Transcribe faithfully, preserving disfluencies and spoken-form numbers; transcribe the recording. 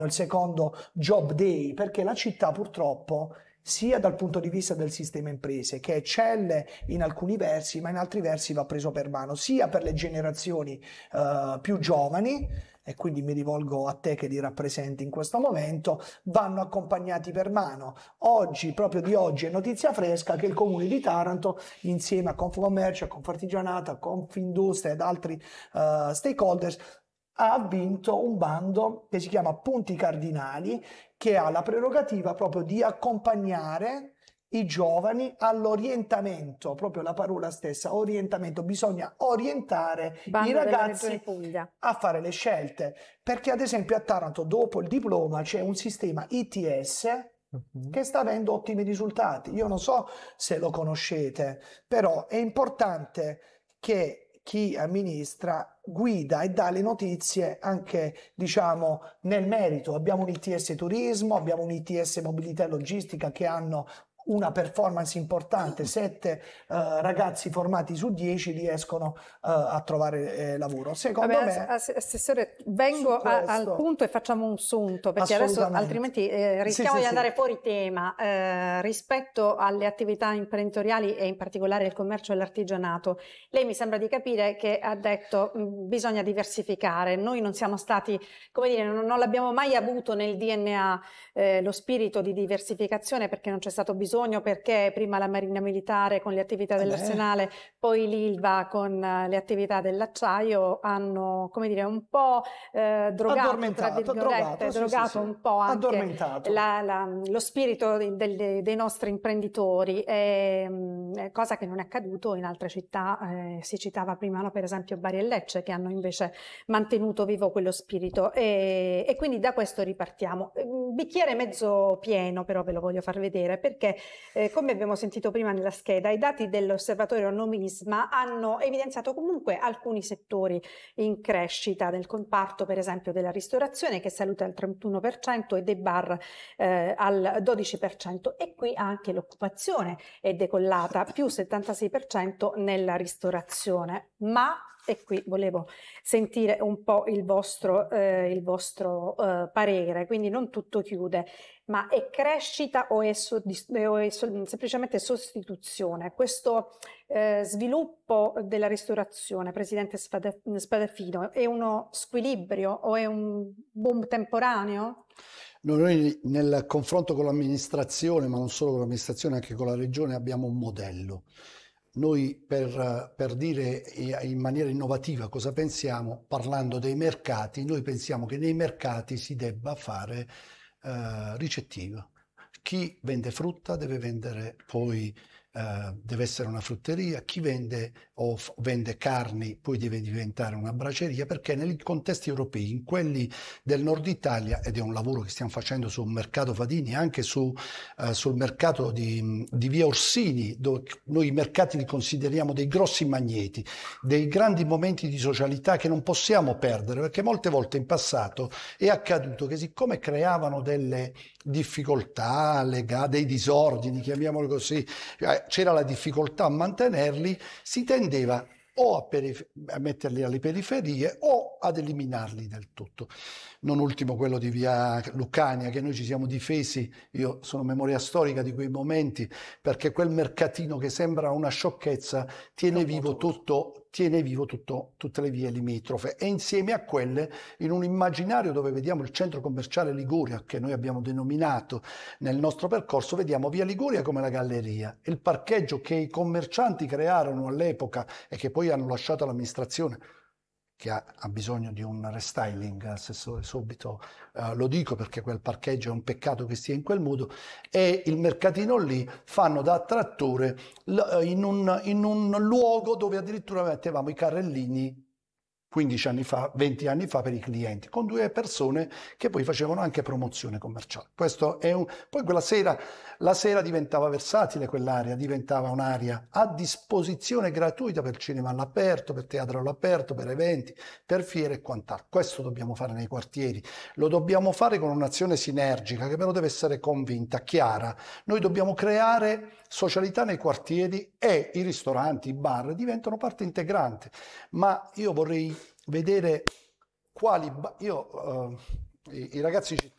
il secondo job day, perché la città purtroppo, sia dal punto di vista del sistema imprese, che eccelle in alcuni versi, ma in altri versi va preso per mano, sia per le generazioni uh, più giovani, e quindi mi rivolgo a te che li rappresenti in questo momento, vanno accompagnati per mano. Oggi, proprio di oggi, è notizia fresca che il Comune di Taranto, insieme a Confcommercio, a Confartigianato, a Confindustria ed altri uh, stakeholders, ha vinto un bando che si chiama Punti Cardinali, che ha la prerogativa proprio di accompagnare i giovani all'orientamento, proprio la parola stessa, orientamento. Bisogna orientare bando i ragazzi a fare le scelte, perché ad esempio a Taranto dopo il diploma c'è un sistema I T S uh-huh. che sta avendo ottimi risultati. Io non so se lo conoscete, però è importante che chi amministra guida e dà le notizie anche, diciamo, nel merito. Abbiamo un I T S turismo, abbiamo un I T S mobilità e logistica che hanno una performance importante, sette uh, ragazzi formati su dieci riescono uh, a trovare eh, lavoro. Secondo Vabbè, me, assessore, vengo a, al punto e facciamo un sunto, perché adesso altrimenti eh, rischiamo sì, sì, di andare sì. fuori tema eh, rispetto alle attività imprenditoriali e in particolare il commercio e l'artigianato. Lei mi sembra di capire che ha detto mh, bisogna diversificare. Noi non siamo stati, come dire, non, non l'abbiamo mai avuto nel D N A eh, lo spirito di diversificazione, perché non c'è stato bisogno, perché prima la Marina Militare con le attività dell'Arsenale, poi l'Ilva con uh, le attività dell'acciaio hanno, come dire, un po' eh, drogato, tra virgolette, drogato, drogato sì, sì, un po' anche la, la, lo spirito di, del, dei nostri imprenditori, e, mh, cosa che non è accaduto in altre città. Eh, si citava prima, no, per esempio Bari e Lecce, che hanno invece mantenuto vivo quello spirito, e, e quindi da questo ripartiamo. Bicchiere mezzo pieno, però ve lo voglio far vedere, perché Eh, come abbiamo sentito prima nella scheda, i dati dell'osservatorio Nomisma hanno evidenziato comunque alcuni settori in crescita, del comparto per esempio della ristorazione, che saluta al trentuno per cento, e dei bar eh, al dodici per cento, e qui anche l'occupazione è decollata, più settantasei per cento nella ristorazione. Ma, e qui volevo sentire un po' il vostro, eh, il vostro eh, parere, quindi non tutto chiude, ma è crescita o è, o è semplicemente sostituzione? Questo eh, sviluppo della ristorazione, Presidente Spadafino, è uno squilibrio o è un boom temporaneo? Noi nel confronto con l'amministrazione, ma non solo con l'amministrazione, anche con la regione, abbiamo un modello. Noi per, per dire in maniera innovativa cosa pensiamo, parlando dei mercati, noi pensiamo che nei mercati si debba fare eh, ricettiva. Chi vende frutta deve vendere poi, eh, deve essere una frutteria, chi vende o f- vende carni poi deve diventare una braceria, perché nei contesti europei, in quelli del nord Italia, ed è un lavoro che stiamo facendo sul mercato Fadini, anche su, eh, sul mercato di, di Via Orsini, dove noi i mercati li consideriamo dei grossi magneti, dei grandi momenti di socialità che non possiamo perdere, perché molte volte in passato è accaduto che, siccome creavano delle difficoltà legate, dei disordini, chiamiamoli così, c'era la difficoltà a mantenerli, si tendeva o a, perif- a metterli alle periferie o ad eliminarli del tutto. Non ultimo quello di Via Lucania, che noi ci siamo difesi, io sono memoria storica di quei momenti, perché quel mercatino che sembra una sciocchezza tiene vivo tutto, tiene vivo tutto, tutte le vie limitrofe, e insieme a quelle, in un immaginario dove vediamo il centro commerciale Liguria, che noi abbiamo denominato nel nostro percorso, vediamo Via Liguria come la galleria, il parcheggio che i commercianti crearono all'epoca e che poi hanno lasciato l'amministrazione, che ha, ha bisogno di un restyling, assessore, subito uh, lo dico, perché quel parcheggio è un peccato che stia in quel modo, e il mercatino lì fanno da attrattore l- in, un, in un luogo dove addirittura mettevamo i carrellini quindici anni fa, venti anni fa per i clienti, con due persone che poi facevano anche promozione commerciale. Questo è un... Poi quella sera, la sera diventava versatile quell'area, diventava un'area a disposizione gratuita per cinema all'aperto, per teatro all'aperto, per eventi, per fiere e quant'altro. Questo dobbiamo fare nei quartieri, lo dobbiamo fare con un'azione sinergica che però deve essere convinta, chiara. Noi dobbiamo creare socialità nei quartieri e i ristoranti, i bar diventano parte integrante, ma io vorrei vedere quali... Io, uh, i, i ragazzi